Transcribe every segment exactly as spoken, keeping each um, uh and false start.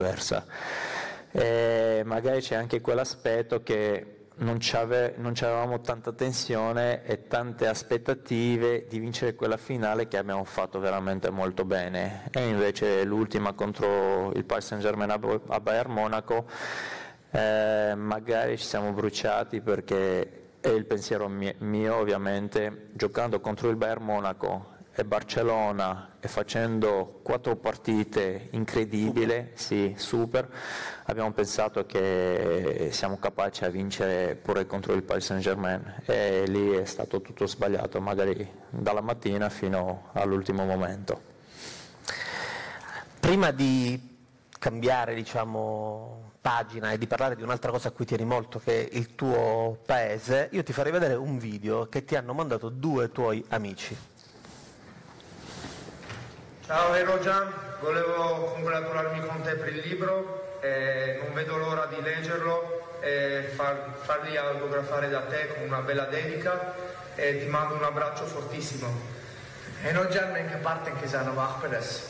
diversa. E magari c'è anche quell'aspetto che non avevamo tanta tensione e tante aspettative di vincere quella finale che abbiamo fatto veramente molto bene, e invece l'ultima contro il Paris Saint-Germain a Bayern Monaco eh, magari ci siamo bruciati, perché è il pensiero mio ovviamente, giocando contro il Bayern Monaco e Barcellona e facendo quattro partite incredibili, sì, super, abbiamo pensato che siamo capaci a vincere pure contro il Paris Saint-Germain, e lì è stato tutto sbagliato, magari dalla mattina fino all'ultimo momento. Prima di cambiare, diciamo, pagina e di parlare di un'altra cosa a cui tieni molto, che è il tuo paese, io ti farei vedere un video che ti hanno mandato due tuoi amici. Ciao Erojan, volevo congratularmi con te per il libro, eh, non vedo l'ora di leggerlo e far, farli autografare da te con una bella dedica, e ti mando un abbraccio fortissimo. Erojan, in che parte che sanno Vachpedes?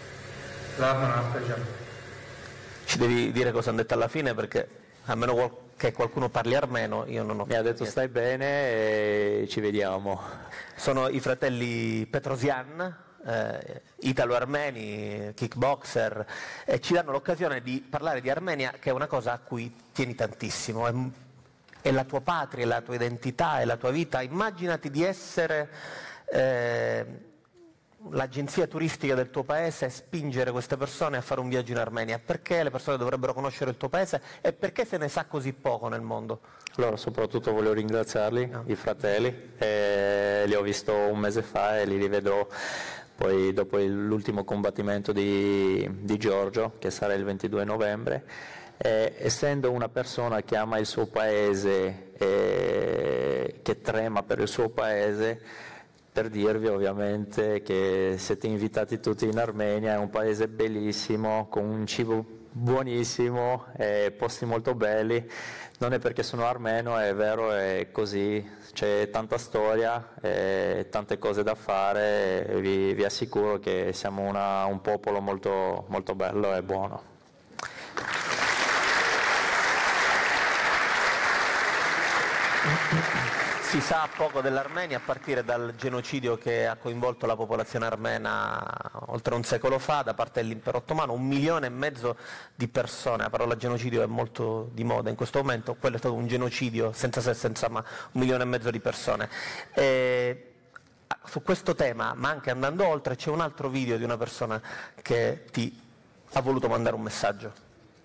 Ci devi dire cosa hanno detto alla fine, perché a meno che qualcuno parli armeno io non ho mi ha detto niente. Stai bene e ci vediamo. Sono i fratelli Petrosian, eh, italo-armeni, kickboxer, e ci danno l'occasione di parlare di Armenia, che è una cosa a cui tieni tantissimo, è, è la tua patria, è la tua identità, è la tua vita. Immaginati di essere eh, l'agenzia turistica del tuo paese e spingere queste persone a fare un viaggio in Armenia. Perché le persone dovrebbero conoscere il tuo paese e perché se ne sa così poco nel mondo? Allora, soprattutto voglio ringraziarli, no. i fratelli, eh, li ho visto un mese fa e li rivedrò poi dopo l'ultimo combattimento di, di Giorgio, che sarà il ventidue novembre. Eh, essendo una persona che ama il suo paese, eh, che trema per il suo paese, per dirvi ovviamente che siete invitati tutti in Armenia, è un paese bellissimo, con un cibo buonissimo, eh, posti molto belli. Non è perché sono armeno, è vero, è così, c'è tanta storia, eh, tante cose da fare, e vi, vi assicuro che siamo una, un popolo molto, molto bello e buono. Si sa poco dell'Armenia a partire dal genocidio che ha coinvolto la popolazione armena oltre un secolo fa da parte dell'impero ottomano, un milione e mezzo di persone. La parola genocidio è molto di moda in questo momento, quello è stato un genocidio senza se e senza ma, un milione e mezzo di persone. E su questo tema, ma anche andando oltre, c'è un altro video di una persona che ti ha voluto mandare un messaggio.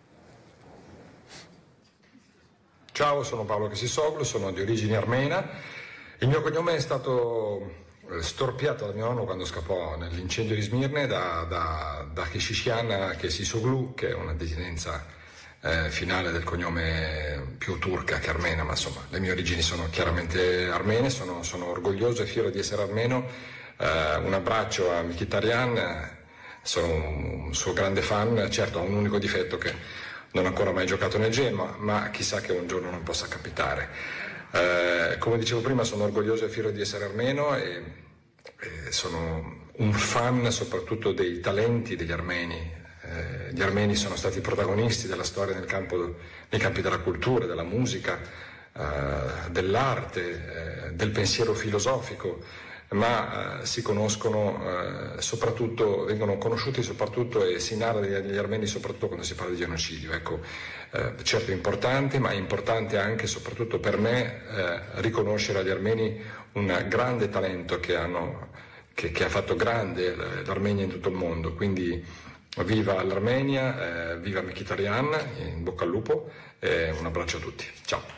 Ciao, sono Paolo Kesisoglu, sono di origine armena. Il mio cognome è stato storpiato da mio nonno quando scappò nell'incendio di Smirne da, da, da Keshishian Kesisoglu, che è una desinenza eh, finale del cognome più turca che armena, ma insomma le mie origini sono chiaramente armene, sono, sono orgoglioso e fiero di essere armeno. Eh, un abbraccio a Mkhitaryan, sono un suo grande fan, certo ha un unico difetto che non ha ancora mai giocato nel Genoa, ma chissà che un giorno non possa capitare. Eh, come dicevo prima, sono orgoglioso e fiero di essere armeno e, e sono un fan soprattutto dei talenti degli armeni. Eh, gli armeni sono stati protagonisti della storia nel campo, nei campi della cultura, della musica, eh, dell'arte, eh, del pensiero filosofico, ma eh, si conoscono eh, soprattutto, vengono conosciuti soprattutto e si narra degli armeni soprattutto quando si parla di genocidio. Ecco, eh, certo è importante, ma è importante anche soprattutto per me eh, riconoscere agli armeni un grande talento che, hanno, che, che ha fatto grande l'Armenia in tutto il mondo. Quindi viva l'Armenia, eh, viva Mkhitaryan, in bocca al lupo e un abbraccio a tutti. Ciao.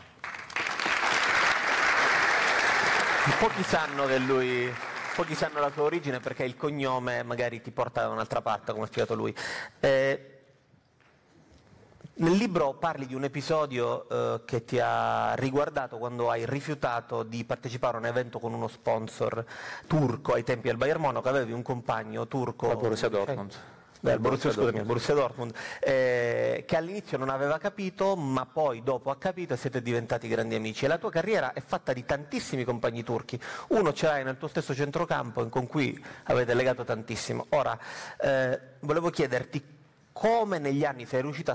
Pochi sanno che lui, pochi sanno la sua origine perché il cognome magari ti porta da un'altra parte, come ha spiegato lui. Eh, nel libro parli di un episodio eh, che ti ha riguardato quando hai rifiutato di partecipare a un evento con uno sponsor turco ai tempi del Bayern Monaco, avevi un compagno turco. La Borussia Dortmund. Eh, Beh, Borussia, scusami, Borussia Dortmund, eh, che all'inizio non aveva capito, ma poi dopo ha capito e siete diventati grandi amici. E la tua carriera è fatta di tantissimi compagni turchi. Uno ce l'hai nel tuo stesso centrocampo con cui avete legato tantissimo. Ora, eh, volevo chiederti come negli anni sei riuscito a